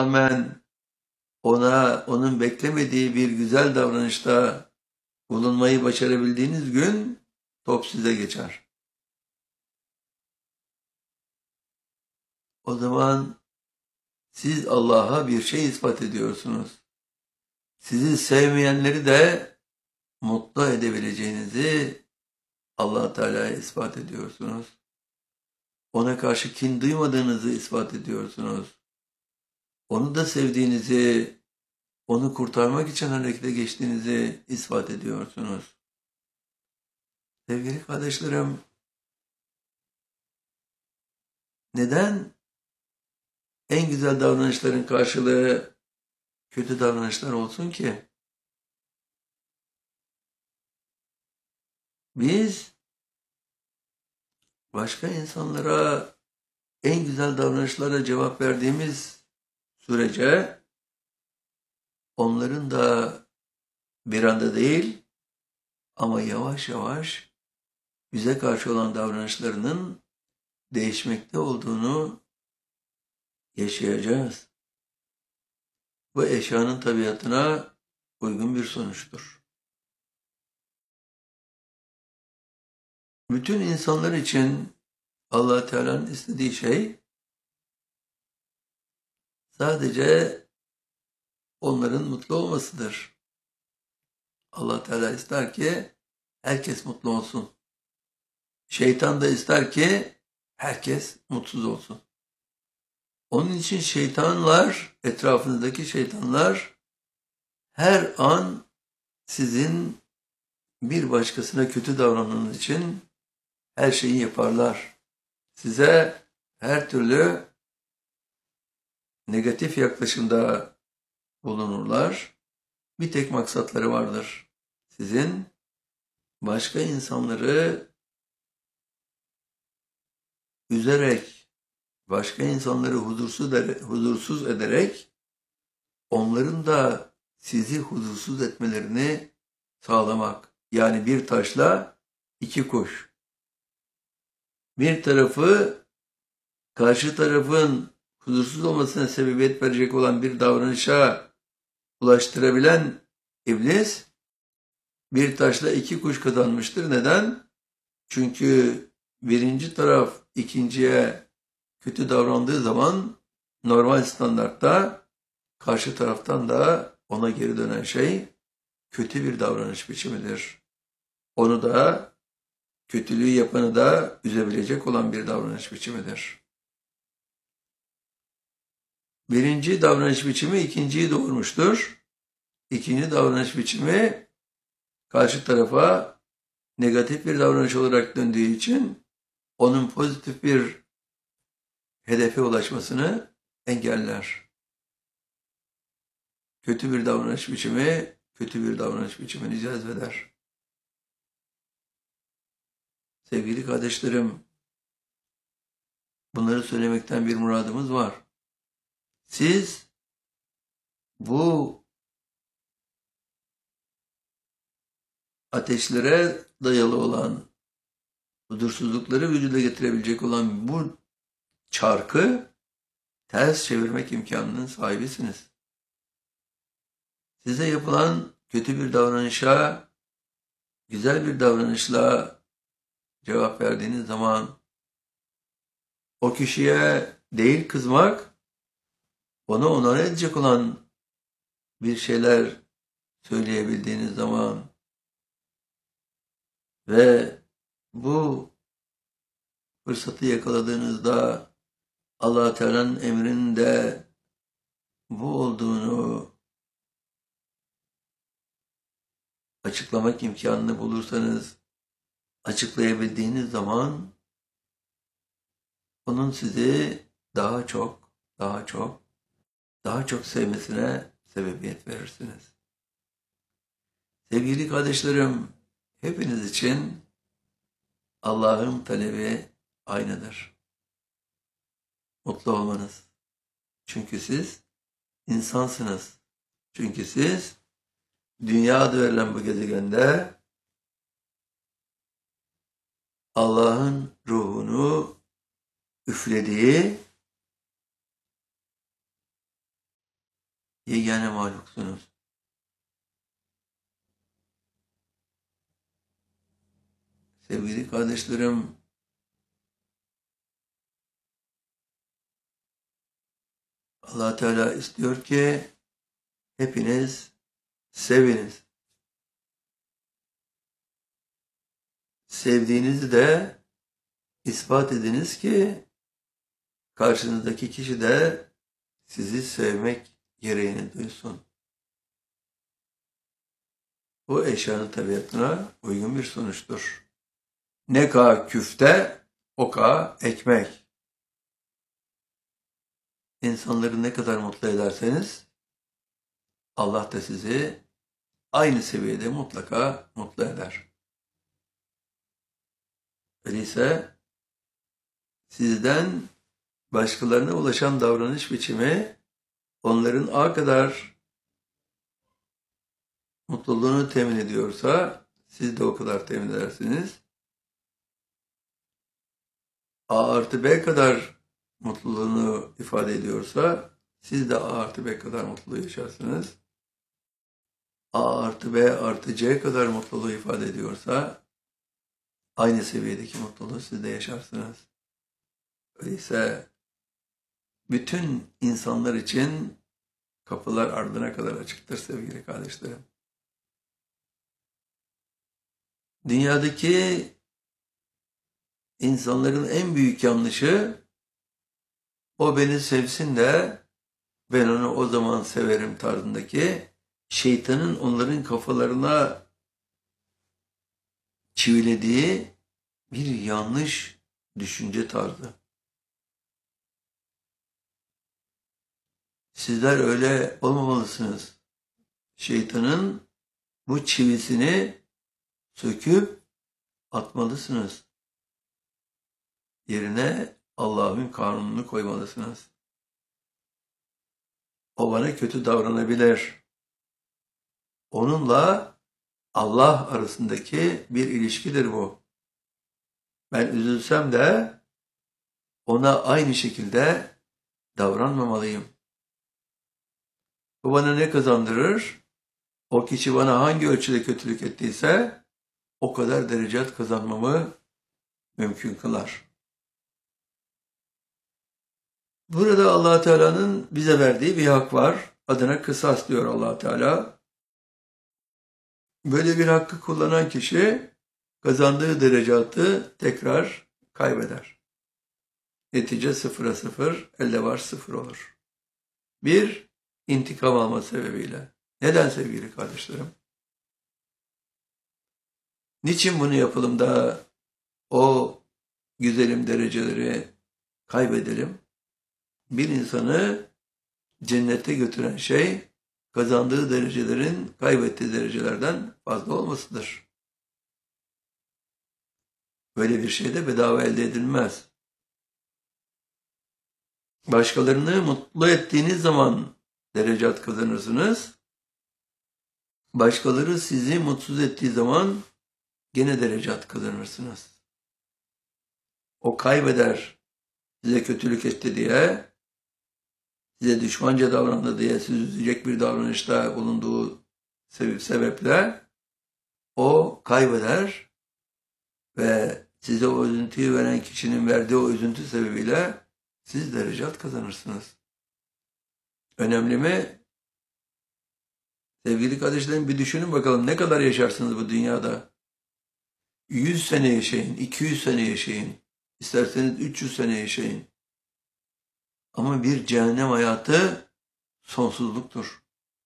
rağmen onun beklemediği bir güzel davranışta bulunmayı başarabildiğiniz gün top size geçer. O zaman siz Allah'a bir şey ispat ediyorsunuz. Sizi sevmeyenleri de mutlu edebileceğinizi Allah Teala'ya ispat ediyorsunuz. Ona karşı kin duymadığınızı ispat ediyorsunuz. Onu da sevdiğinizi, onu kurtarmak için harekete geçtiğinizi ispat ediyorsunuz. Sevgili kardeşlerim, neden en güzel davranışların karşılığı kötü davranışlar olsun ki? Biz başka insanlara en güzel davranışlara cevap verdiğimiz sürece onların da bir anda değil ama yavaş yavaş bize karşı olan davranışlarının değişmekte olduğunu yaşayacağız. Bu eşyanın tabiatına uygun bir sonuçtur. Bütün insanlar için Allah Teala'nın istediği şey sadece onların mutlu olmasıdır. Allah Teala ister ki herkes mutlu olsun. Şeytan da ister ki herkes mutsuz olsun. Onun için şeytanlar, etrafınızdaki şeytanlar her an sizin bir başkasına kötü davranmanız için her şeyi yaparlar. Size her türlü negatif yaklaşımda bulunurlar. Bir tek maksatları vardır. Sizin başka insanları üzerek, başka insanları huzursuz ederek onların da sizi huzursuz etmelerini sağlamak. Yani bir taşla iki kuş. Bir tarafı karşı tarafın huzursuz olmasına sebebiyet verecek olan bir davranışa ulaştırabilen iblis bir taşla iki kuş kazanmıştır. Neden? Çünkü birinci taraf ikinciye kötü davrandığı zaman normal standartta karşı taraftan da ona geri dönen şey kötü bir davranış biçimidir. Onu da kötülüğü yapanı da üzebilecek olan bir davranış biçimidir. Birinci davranış biçimi ikinciyi doğurmuştur. İkinci davranış biçimi karşı tarafa negatif bir davranış olarak döndüğü için onun pozitif bir hedefe ulaşmasını engeller. Kötü bir davranış biçimi, kötü bir davranış biçimini cezbeder. Sevgili kardeşlerim, bunları söylemekten bir muradımız var. Siz bu ateşlere dayalı olan, huzursuzlukları vücuda getirebilecek olan bu çarkı ters çevirmek imkanının sahibisiniz. Size yapılan kötü bir davranışa güzel bir davranışla cevap verdiğiniz zaman o kişiye değil kızmak, onu onore edecek olan bir şeyler söyleyebildiğiniz zaman ve bu fırsatı yakaladığınızda Allah Teala'nın emrinde bu olduğunu açıklamak imkanını bulursanız, açıklayabildiğiniz zaman onun sizi daha çok sevmesine sebebiyet verirsiniz. Sevgili kardeşlerim, hepiniz için Allah'ın talebi aynıdır. Mutlu olmanız. Çünkü siz insansınız. Çünkü siz dünya adı verilen bu gezegende Allah'ın ruhunu üflediği yegane mahluksunuz. Sevgili kardeşlerim, Allah Teala istiyor ki hepiniz seviniz. Sevdiğinizi de ispat ediniz ki karşınızdaki kişi de sizi sevmek gereğini duysun. Bu eşyanın tabiatına uygun bir sonuçtur. Ne ka küfte, o ka ekmek. İnsanları ne kadar mutlu ederseniz, Allah da sizi aynı seviyede mutlaka mutlu eder. Öyleyse sizden başkalarına ulaşan davranış biçimi onların A kadar mutluluğunu temin ediyorsa siz de o kadar temin edersiniz. A artı B kadar mutluluğunu ifade ediyorsa siz de A artı B kadar mutluluğu yaşarsınız. A artı B artı C kadar mutluluğu ifade ediyorsa aynı seviyedeki mutluluğu siz de yaşarsınız. Öyleyse bütün insanlar için kapılar ardına kadar açıktır sevgili kardeşlerim. Dünyadaki insanların en büyük yanlışı o beni sevsin de ben onu o zaman severim tarzındaki şeytanın onların kafalarına çivilediği bir yanlış düşünce tarzı. Sizler öyle olmamalısınız. Şeytanın bu çivisini söküp atmalısınız. Yerine Allah'ın kanununu koymalısınız. O bana kötü davranabilir. Onunla Allah arasındaki bir ilişkidir bu. Ben üzülsem de ona aynı şekilde davranmamalıyım. Bu bana ne kazandırır? O kişi bana hangi ölçüde kötülük ettiyse o kadar derecat kazanmamı mümkün kılar. Burada Allah Teala'nın bize verdiği bir hak var. Adına kısas diyor Allah Teala. Böyle bir hakkı kullanan kişi kazandığı derecatı tekrar kaybeder. Netice 0'a 0, elde var 0 olur. Bir, intikam alma sebebiyle. Neden sevgili kardeşlerim? Niçin bunu yapalım da o güzelim dereceleri kaybedelim? Bir insanı cennete götüren şey kazandığı derecelerin kaybettiği derecelerden fazla olmasıdır. Böyle bir şey de bedava elde edilmez. Başkalarını mutlu ettiğiniz zaman derecat kazanırsınız. Başkaları sizi mutsuz ettiği zaman gene derecat kazanırsınız. O kaybeder size kötülük etti diye, size düşmanca davrandı diye sizi üzecek bir davranışta bulunduğu sebeple o kaybeder ve size o üzüntüyü veren kişinin verdiği o üzüntü sebebiyle siz derecat kazanırsınız. Önemli mi? Sevgili kardeşlerim, bir düşünün bakalım ne kadar yaşarsınız bu dünyada? 100 sene yaşayın, 200 sene yaşayın, isterseniz 300 sene yaşayın. Ama bir cehennem hayatı sonsuzluktur.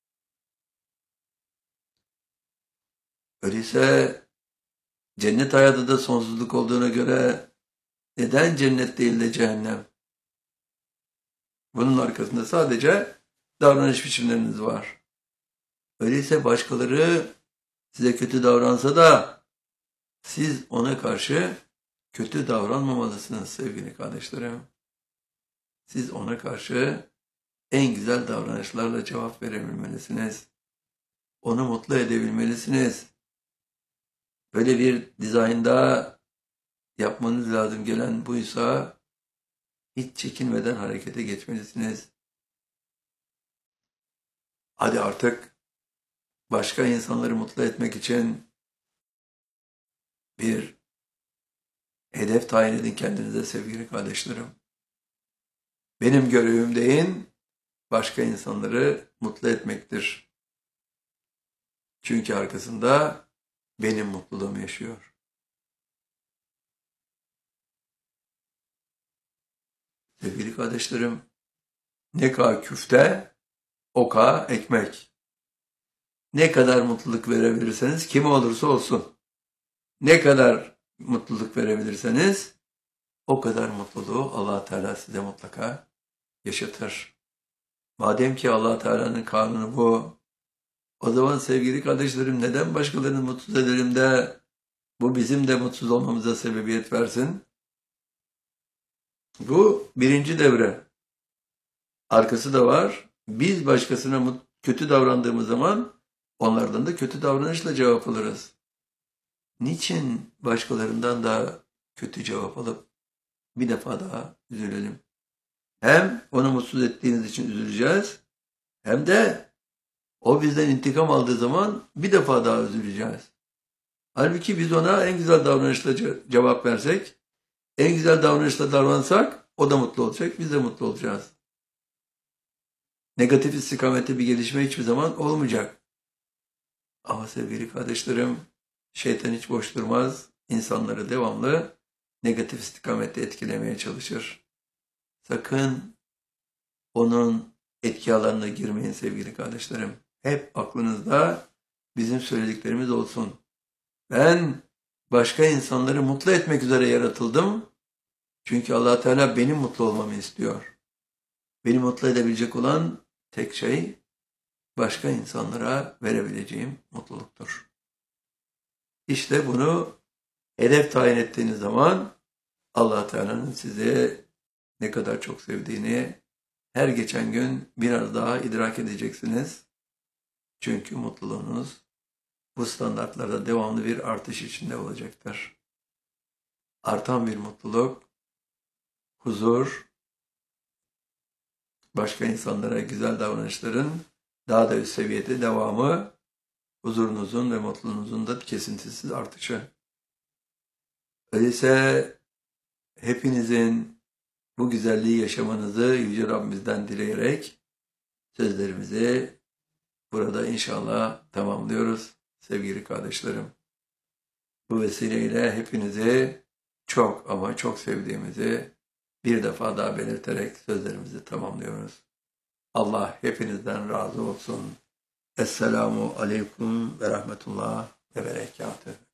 Öyleyse cennet hayatı da sonsuzluk olduğuna göre neden cennet değil de cehennem? Bunun arkasında sadece davranış biçimleriniz var. Öyleyse başkaları size kötü davransa da siz ona karşı kötü davranmamalısınız sevgili kardeşlerim. Siz ona karşı en güzel davranışlarla cevap verebilmelisiniz. Onu mutlu edebilmelisiniz. Böyle bir dizaynda yapmanız lazım gelen buysa hiç çekinmeden harekete geçmelisiniz. Hadi artık başka insanları mutlu etmek için bir hedef tayin edin kendinize sevgili kardeşlerim. Benim görevim deyin, başka insanları mutlu etmektir. Çünkü arkasında benim mutluluğum yaşıyor. Sevgili kardeşlerim, ne kadar küfte, o kadar ekmek. Ne kadar mutluluk verebilirseniz, kim olursa olsun, ne kadar mutluluk verebilirseniz, o kadar mutluluğu Allah Teala size mutlaka yaşatır. Madem ki Allah Teala'nın kanunu bu, o zaman sevgili kardeşlerim neden başkalarını mutsuz edelim de bu bizim de mutsuz olmamıza sebebiyet versin? Bu birinci devre. Arkası da var. Biz başkasına kötü davrandığımız zaman onlardan da kötü davranışla cevap alırız. Niçin başkalarından da kötü cevap alıp bir defa daha üzülelim? Hem onu mutsuz ettiğiniz için üzüleceğiz, hem de o bizden intikam aldığı zaman bir defa daha üzüleceğiz. Halbuki biz ona en güzel davranışla cevap versek, en güzel davranışla davransak o da mutlu olacak, biz de mutlu olacağız. Negatif istikamette bir gelişme hiçbir zaman olmayacak. Ama sevgili kardeşlerim, şeytan hiç boş durmaz, insanları devamlı negatif istikamette etkilemeye çalışır. Sakın onun etki alanına girmeyin sevgili kardeşlerim. Hep aklınızda bizim söylediklerimiz olsun. Ben başka insanları mutlu etmek üzere yaratıldım. Çünkü Allah Teala benim mutlu olmamı istiyor. Beni mutlu edebilecek olan tek şey başka insanlara verebileceğim mutluluktur. İşte bunu hedef tayin ettiğiniz zaman Allah Teala'nın sizi ne kadar çok sevdiğini her geçen gün biraz daha idrak edeceksiniz. Çünkü mutluluğunuz bu standartlarda devamlı bir artış içinde olacaktır. Artan bir mutluluk, huzur, başka insanlara güzel davranışların daha da üst seviyede devamı, huzurunuzun ve mutluluğunuzun da kesintisiz artışı. Öyleyse hepinizin bu güzelliği yaşamanızı Yüce Rabbimizden dileyerek sözlerimizi burada inşallah tamamlıyoruz sevgili kardeşlerim. Bu vesileyle hepinizi çok ama çok sevdiğimizi bir defa daha belirterek sözlerimizi tamamlıyoruz. Allah hepinizden razı olsun. Esselamu aleyküm ve rahmetullah ve berekatühü.